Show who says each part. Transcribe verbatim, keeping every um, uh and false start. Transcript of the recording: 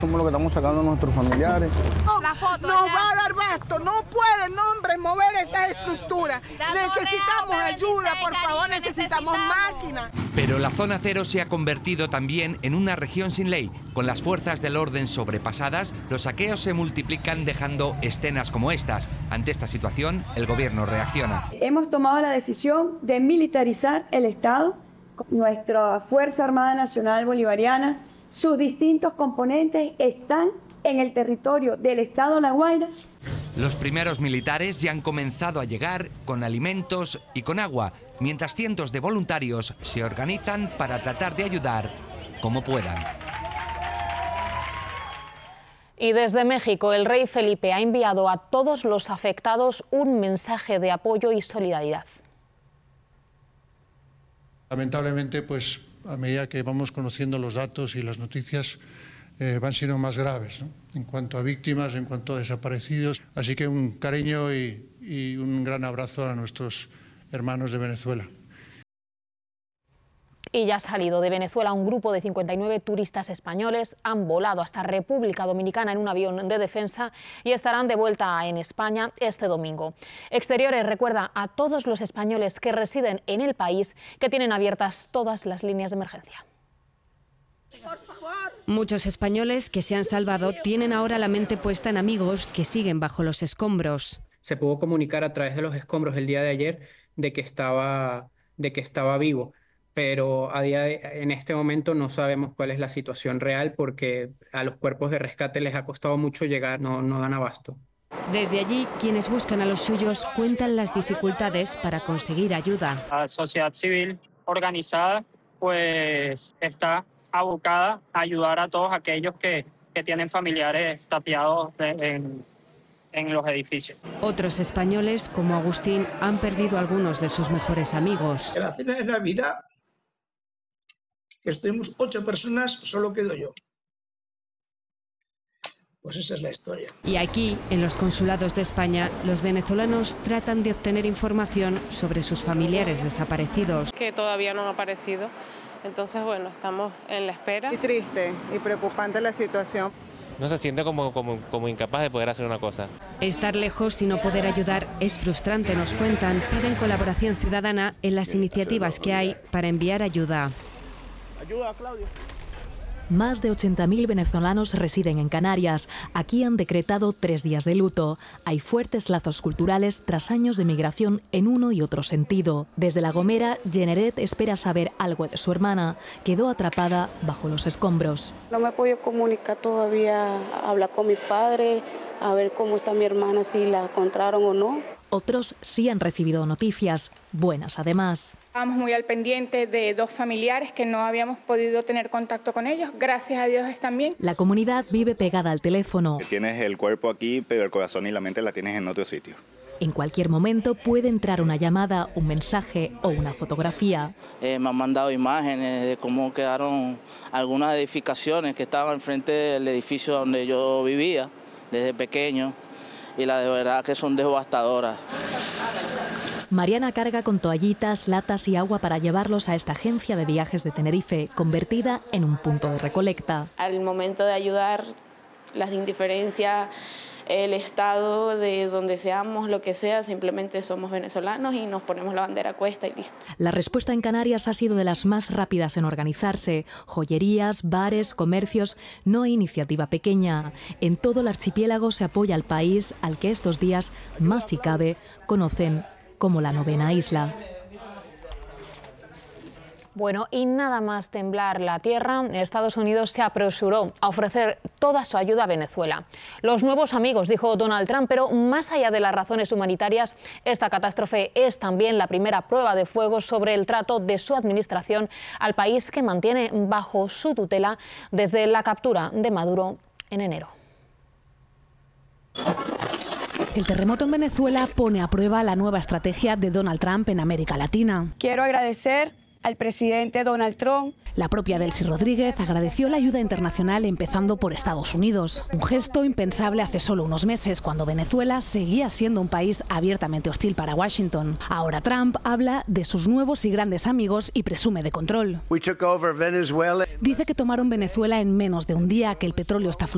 Speaker 1: Somos lo que estamos sacando a nuestros familiares.
Speaker 2: La foto,
Speaker 3: nos va a dar basto, no puede el hombre mover esa estructura. Necesitamos ayuda, por favor, necesitamos máquinas.
Speaker 4: Pero la zona cero se ha convertido también en una región sin ley. Con las fuerzas del orden sobrepasadas, los saqueos se multiplican dejando escenas como estas. Ante esta situación, el gobierno reacciona.
Speaker 5: Hemos tomado la decisión de militarizar el Estado. Nuestra Fuerza Armada Nacional Bolivariana, sus distintos componentes están en el territorio del Estado La Guaira.
Speaker 4: Los primeros militares ya han comenzado a llegar con alimentos y con agua, mientras cientos de voluntarios se organizan para tratar de ayudar como puedan.
Speaker 6: Y desde México, el rey Felipe ha enviado a todos los afectados un mensaje de apoyo y solidaridad.
Speaker 7: Lamentablemente, pues a medida que vamos conociendo los datos y las noticias, eh, van siendo más graves, ¿no? En cuanto a víctimas, en cuanto a desaparecidos. Así que un cariño y, y un gran abrazo a nuestros hermanos de Venezuela.
Speaker 6: Y ya ha salido de Venezuela un grupo de cincuenta y nueve turistas españoles. Han volado hasta República Dominicana en un avión de defensa y estarán de vuelta en España este domingo. Exteriores recuerda a todos los españoles que residen en el país que tienen abiertas todas las líneas de emergencia.
Speaker 8: Muchos españoles que se han salvado tienen ahora la mente puesta en amigos que siguen bajo los escombros.
Speaker 9: Se pudo comunicar a través de los escombros el día de ayer de que estaba, de que estaba vivo. Pero a día de, en este momento no sabemos cuál es la situación real porque a los cuerpos de rescate les ha costado mucho llegar, no, no dan abasto.
Speaker 8: Desde allí, quienes buscan a los suyos cuentan las dificultades para conseguir ayuda.
Speaker 10: La sociedad civil organizada pues está abocada a ayudar a todos aquellos que, que tienen familiares tapiados de, en, en los edificios.
Speaker 8: Otros españoles, como Agustín, han perdido algunos de sus mejores amigos.
Speaker 11: En la cena de Navidad, que estuvimos ocho personas, solo quedo yo. Pues esa es la historia.
Speaker 8: Y aquí, en los consulados de España, los venezolanos tratan de obtener información sobre sus familiares desaparecidos.
Speaker 12: Que todavía no han aparecido, entonces bueno, estamos en la espera.
Speaker 13: Y triste y preocupante la situación.
Speaker 14: No se siente como, como, como incapaz de poder hacer una cosa.
Speaker 8: Estar lejos y no poder ayudar es frustrante, nos cuentan. Piden colaboración ciudadana en las iniciativas que hay para enviar ayuda.
Speaker 15: Ayuda, Claudia.
Speaker 16: Más de ochenta mil venezolanos residen en Canarias. Aquí han decretado tres días de luto. Hay fuertes lazos culturales tras años de migración en uno y otro sentido. Desde La Gomera, Jeneret espera saber algo de su hermana. Quedó atrapada bajo los escombros.
Speaker 17: No me he podido comunicar todavía, hablar con mi padre, a ver cómo está mi hermana, si la encontraron o no.
Speaker 16: Otros sí han recibido noticias, buenas además.
Speaker 18: Estábamos muy al pendiente de dos familiares que no habíamos podido tener contacto con ellos, gracias a Dios están bien.
Speaker 16: La comunidad vive pegada al teléfono.
Speaker 19: Tienes el cuerpo aquí, pero el corazón y la mente la tienes en otro sitio.
Speaker 16: En cualquier momento puede entrar una llamada, un mensaje o una fotografía.
Speaker 20: Eh, me han mandado imágenes de cómo quedaron algunas edificaciones que estaban enfrente del edificio donde yo vivía desde pequeño. Y la de verdad que son devastadoras.
Speaker 16: Mariana carga con toallitas, latas y agua para llevarlos a esta agencia de viajes de Tenerife, convertida en un punto de recolecta.
Speaker 17: Al momento de ayudar, las indiferencias, el estado de donde seamos, lo que sea, simplemente somos venezolanos y nos ponemos la bandera a cuesta y listo.
Speaker 16: La respuesta en Canarias ha sido de las más rápidas en organizarse. Joyerías, bares, comercios, no hay iniciativa pequeña. En todo el archipiélago se apoya al país al que estos días, más si cabe, conocen como la novena isla.
Speaker 6: Bueno, y nada más temblar la tierra, Estados Unidos se apresuró a ofrecer toda su ayuda a Venezuela. Los nuevos amigos, dijo Donald Trump, pero más allá de las razones humanitarias, esta catástrofe es también la primera prueba de fuego sobre el trato de su administración al país que mantiene bajo su tutela desde la captura de Maduro en enero.
Speaker 21: El terremoto en Venezuela pone a prueba la nueva estrategia de Donald Trump en América Latina.
Speaker 5: Quiero agradecer al presidente Donald Trump.
Speaker 21: La propia Delcy Rodríguez agradeció la ayuda internacional empezando por Estados Unidos. Un gesto impensable hace solo unos meses, cuando Venezuela seguía siendo un país abiertamente hostil para Washington. Ahora Trump habla de sus nuevos y grandes amigos y presume de control. Dice que tomaron Venezuela en menos de un día, que el petróleo está fluyendo.